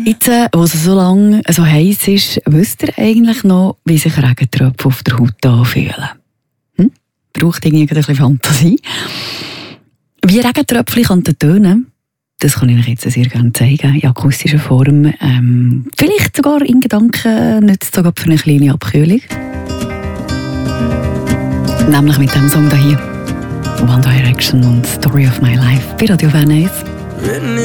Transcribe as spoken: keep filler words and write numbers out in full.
Jetzt, äh, wo es so lange so heiß ist, wisst ihr eigentlich noch, wie sich Regentröpfe auf der Haut anfühlen? Hm? Braucht irgendwie ein bisschen Fantasie. Wie Regentröpfchen tönen, das kann ich euch jetzt sehr gerne zeigen, in akustischer Form. Ähm, vielleicht sogar in Gedanken nützt es sogar für eine kleine Abkühlung. Nämlich mit dem Song hier. One Direction und Story of My Life bei Radio Venice.